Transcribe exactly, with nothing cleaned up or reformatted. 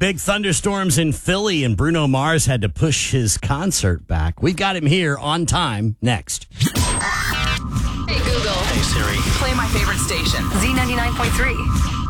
Big thunderstorms in Philly, and Bruno Mars had to push his concert back. We've got him here on time next. Hey, Google. Hey, Siri. Play my favorite station. Z ninety-nine point three.